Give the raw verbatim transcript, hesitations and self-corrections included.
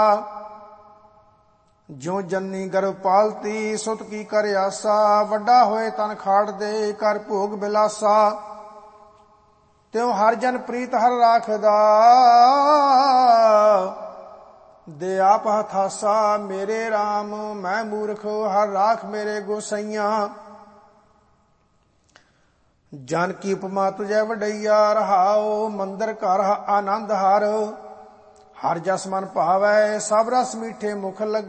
ਜੋ ਜੰਨੀ ਗਰਭ ਪਾਲਤੀ ਸੁਤ ਕੀ ਕਰ ਆਸਾ। ਵੱਡਾ ਹੋਏ ਤਨ ਖਾੜ ਦੇ ਕਰ ਭੋਗ ਬਿਲਾਸਾ। ਤਿਉ ਹਰ ਜਨ ਪ੍ਰੀਤ ਹਰ ਰਾਖਦਾ ਦੇ ਆਪ ਹਥਾਸਾ। ਮੇਰੇ RAM ਮੈਂ ਮੂਰਖ ਹਰ ਰਾਖ ਮੇਰੇ ਗੋਸਈਆਂ। ਜਨ ਕੀ ਉਪਮਾ ਤੁਝੈ ਵਡਈਆ ਰਹਾਓ। ਮੰਦਰ ਘਰ ਆਨੰਦ ਹਰ ਹਰ ਜਸ ਮਨ ਭਾਵੈ। ਸਭ ਰਸ ਮੀਠੇ ਮੁਖ ਲੱਗੇ।